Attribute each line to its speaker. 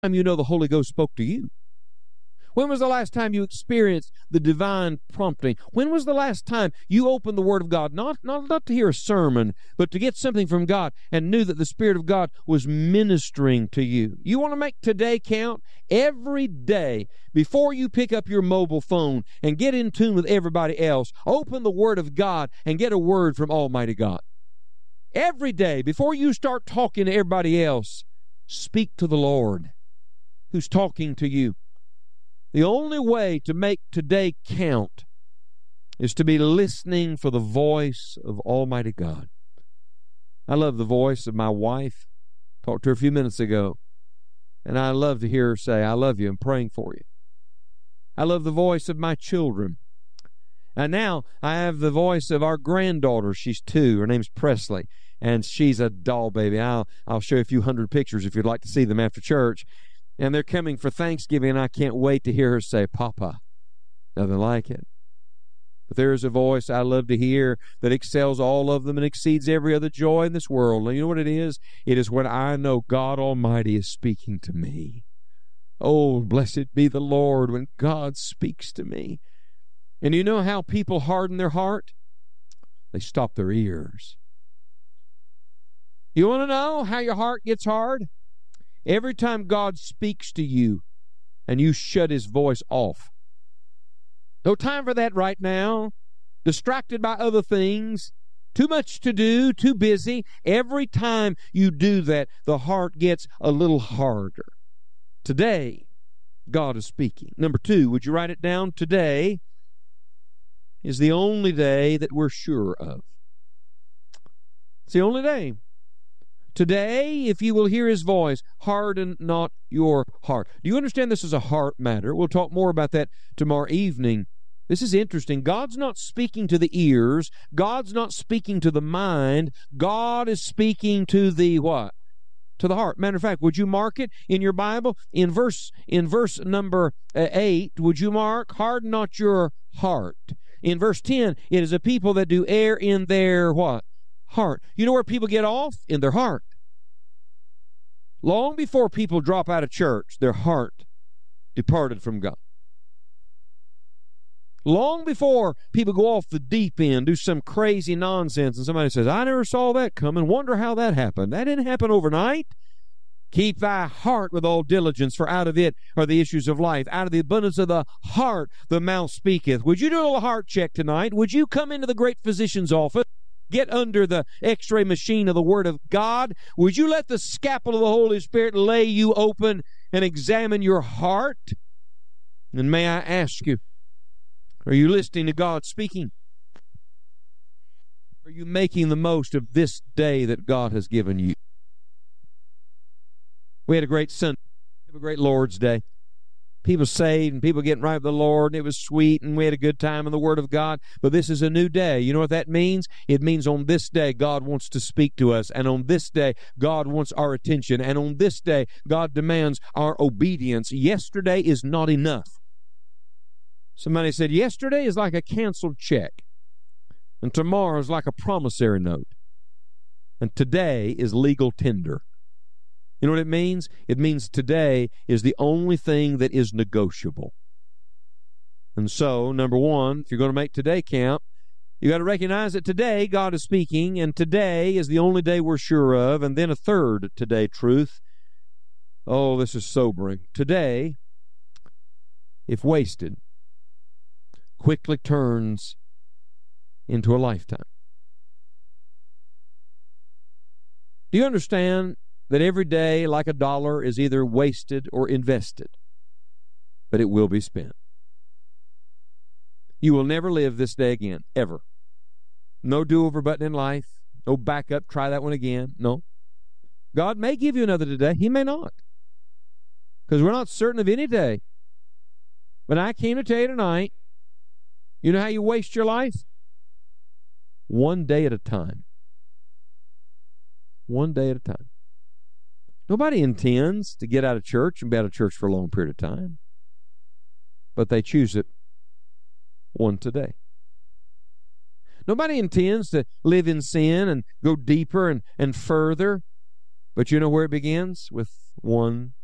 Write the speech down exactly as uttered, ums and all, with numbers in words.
Speaker 1: time you know the Holy Ghost spoke to you? When was the last time you experienced the divine prompting? When was the last time you opened the Word of God, not, not, not to hear a sermon, but to get something from God and knew that the Spirit of God was ministering to you? You want to make today count? Every day, before you pick up your mobile phone and get in tune with everybody else, open the Word of God and get a word from Almighty God. Every day, before you start talking to everybody else, speak to the Lord who's talking to you. The only way to make today count is to be listening for the voice of Almighty God. I love the voice of my wife. Talked to her a few minutes ago, and I love to hear her say, I love you, I'm praying for you. I love the voice of my children. And now I have the voice of our granddaughter. She's two. Her name's Presley, and she's a doll baby. I'll, I'll show you a few hundred pictures if you'd like to see them after church. And they're coming for Thanksgiving, and I can't wait to hear her say, Papa. Nothing like it. But there is a voice I love to hear that excels all of them and exceeds every other joy in this world. And you know what it is? It is when I know God Almighty is speaking to me. Oh, blessed be the Lord when God speaks to me. And you know how people harden their heart? They stop their ears. You want to know how your heart gets hard? Every time God speaks to you and you shut His voice off. No time for that right now. Distracted by other things. Too much to do, too busy. Every time you do that, the heart gets a little harder. Today, God is speaking. Number two, would you write it down? Today is the only day that we're sure of. It's the only day. Today, if you will hear His voice, harden not your heart. Do you understand this is a heart matter? We'll talk more about that tomorrow evening. This is interesting. God's not speaking to the ears. God's not speaking to the mind. God is speaking to the what? To the heart. Matter of fact, would you mark it in your Bible? In verse, in verse number eight, would you mark, harden not your heart. In verse ten, it is a people that do err in their what? Heart. You know where people get off? In their heart. Long before people drop out of church, their heart departed from God. Long before people go off the deep end, do some crazy nonsense, and somebody says, I never saw that coming, wonder how that happened. That didn't happen overnight. Keep thy heart with all diligence, for out of it are the issues of life. Out of the abundance of the heart the mouth speaketh. Would you do a little heart check tonight? Would you come into the great physician's office? Get under the x-ray machine of the Word of God. Would you let the scalpel of the Holy Spirit lay you open and examine your heart? And may I ask you, are you listening to God speaking? Are you making the most of this day that God has given you? We had a great Sunday, we had a great Lord's Day. People saved and people getting right with the Lord, and it was sweet, and we had a good time in the Word of God. But this is a new day. You know what that means? It means on this day, God wants to speak to us. And on this day, God wants our attention. And on this day, God demands our obedience. Yesterday is not enough. Somebody said, yesterday is like a canceled check. And tomorrow is like a promissory note. And today is legal tender. You know what it means? It means today is the only thing that is negotiable. And so, number one, if you're going to make today count, you got to recognize that today God is speaking, and today is the only day we're sure of. And then a third today truth. Oh, this is sobering. Today, if wasted, quickly turns into a lifetime. Do you understand that every day, like a dollar, is either wasted or invested? But it will be spent. You will never live this day again, ever. No do-over button in life. No backup, try that one again. No. God may give you another today. He may not. Because we're not certain of any day. But I came to tell you tonight, you know how you waste your life? One day at a time. One day at a time. Nobody intends to get out of church and be out of church for a long period of time. But they choose it one today. Nobody intends to live in sin and go deeper and, and further. But you know where it begins? With one